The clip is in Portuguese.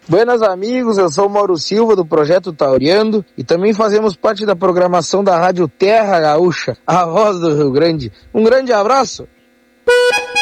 Buenas amigos, eu sou o Mauro Silva do Projeto Tauriando e também fazemos parte da programação da Rádio Terra Gaúcha, a voz do Rio Grande. Um grande abraço